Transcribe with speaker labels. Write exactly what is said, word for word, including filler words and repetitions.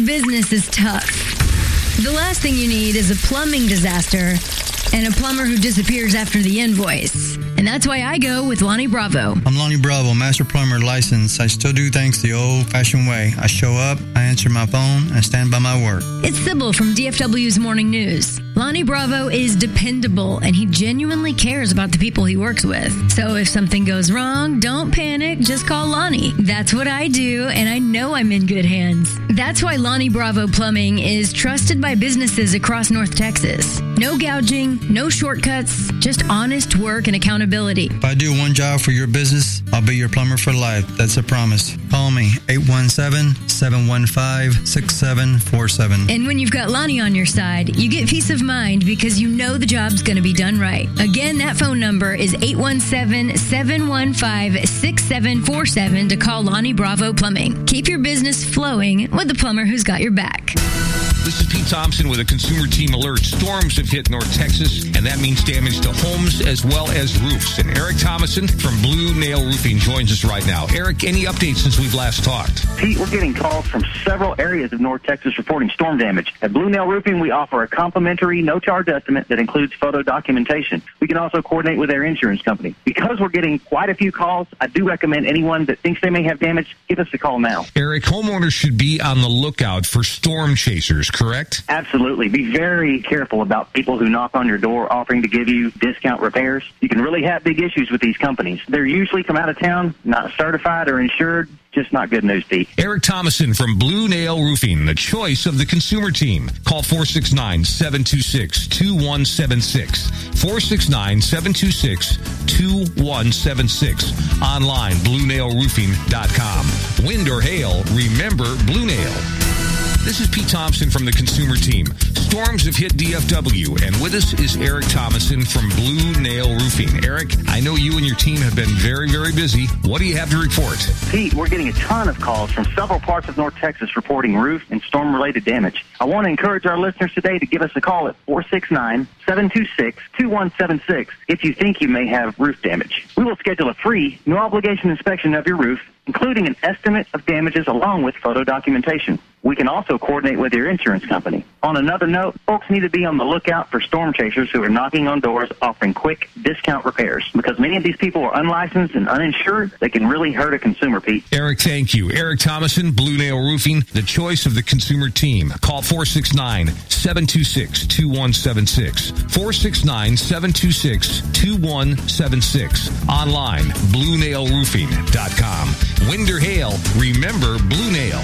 Speaker 1: business is tough. The last thing you need is a plumbing disaster and a plumber who disappears after the invoice. And that's why I go with Lonnie Bravo.
Speaker 2: I'm Lonnie Bravo, master plumber licensed. I still do things the old-fashioned way. I show up, I answer my phone, and stand by my work.
Speaker 1: It's Sybil from D F W's Morning News. Lonnie Bravo is dependable, and he genuinely cares about the people he works with. So if something goes wrong, don't panic, just call Lonnie. That's what I do, and I know I'm in good hands. That's why Lonnie Bravo Plumbing is trusted by businesses across North Texas. No gouging, no shortcuts, just honest work and accountability.
Speaker 2: If I do one job for your business, I'll be your plumber for life. That's a promise. Call me, eight one seven, seven one five, six seven four seven.
Speaker 1: And when you've got Lonnie on your side, you get peace of mind because you know the job's going to be done right. Again, that phone number is eight one seven, seven one five, six seven four seven to call Lonnie Bravo Plumbing. Keep your business flowing with the plumber who's got your back.
Speaker 3: This is Pete Thompson with a Consumer Team alert. Storms have hit North Texas, and that means damage to homes as well as roofs. And Eric Thomason from Blue Nail Roofing joins us right now. Eric, any updates since we've last talked?
Speaker 4: Pete, we're getting calls from several areas of North Texas reporting storm damage. At Blue Nail Roofing, we offer a complimentary no-charge estimate that includes photo documentation. We can also coordinate with their insurance company. Because we're getting quite a few calls, I do recommend anyone that thinks they may have damage, give us a call now.
Speaker 3: Eric, homeowners should be on the lookout for storm chasers, correct?
Speaker 4: Absolutely. Be very careful about people who knock on your door offering to give you discount repairs. You can really have big issues with these companies. They're usually from out of town, not certified or insured. Just not good news, Pete.
Speaker 3: Eric Thomason from Blue Nail Roofing, the choice of the Consumer Team. Call four six nine, seven two six, two one seven six. four six nine, seven two six, two one seven six. Online, blue nail roofing dot com. Wind or hail, remember Blue Nail. This is Pete Thompson from the Consumer Team. Storms have hit D F W, and with us is Eric Thomason from Blue Nail Roofing. Eric, I know you and your team have been very, very busy. What do you have to report?
Speaker 4: Pete, we're getting a ton of calls from several parts of North Texas reporting roof and storm-related damage. I want to encourage our listeners today to give us a call at four six nine, seven two six, two one seven six if you think you may have roof damage. We will schedule a free, no-obligation inspection of your roof, including an estimate of damages along with photo documentation. We can also coordinate with your insurance company. On another note, folks need to be on the lookout for storm chasers who are knocking on doors offering quick discount repairs. Because many of these people are unlicensed and uninsured, they can really hurt a consumer, Pete.
Speaker 3: Eric, thank you. Eric Thomason, Blue Nail Roofing, the choice of the Consumer Team. Call four six nine, seven two six, two one seven six. four six nine, seven two six, two one seven six. Online, blue nail roofing dot com. Wind or hail, remember Blue Nail.